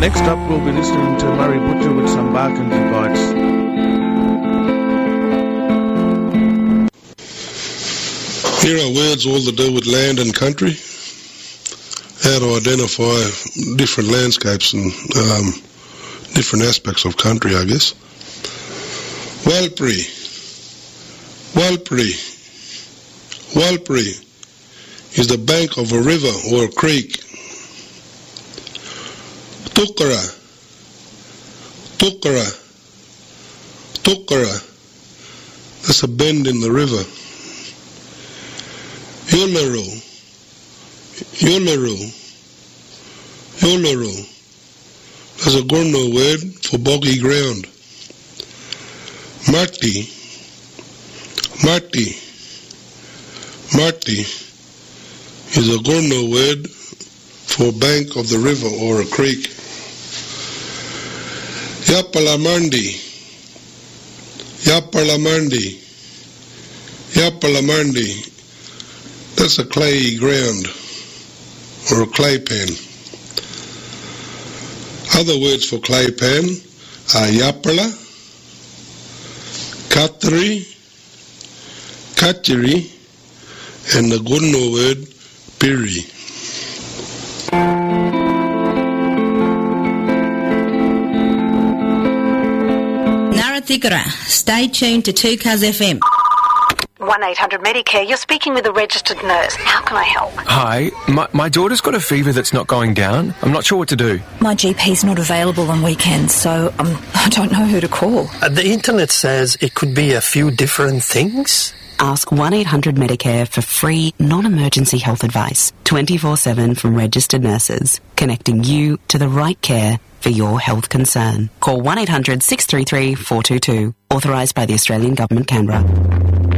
Next up, we'll be listening to Murray Butcher with some Barkindji Bites. Here are words all to do with land and country, how to identify different landscapes and different aspects of country, I guess. Walpri. Walpri. Walpri is the bank of a river or a creek. Tukara. Tukara. Tukara. That's a bend in the river. Yularu. Yularu. Yularu. That's a Gurno word for boggy ground. Marti. Marti. Marti is a Gurno word for bank of the river or a creek. Yapalamandi. Yapalamandi. Yapalamandi. That's a clayey ground or a clay pan. Other words for clay pan are yapala, katri, kachiri, and the Gurno word piri. Narathigara, stay tuned to 2Cuz FM. 1-800-Medicare, you're speaking with a registered nurse. How can I help? Hi, my daughter's got a fever that's not going down. I'm not sure what to do. My GP's not available on weekends, so I don't know who to call. The internet says it could be a few different things. Ask 1-800-Medicare for free, non-emergency health advice, 24/7 from registered nurses, connecting you to the right care for your health concern. Call 1-800-633-422, authorised by the Australian Government, Canberra.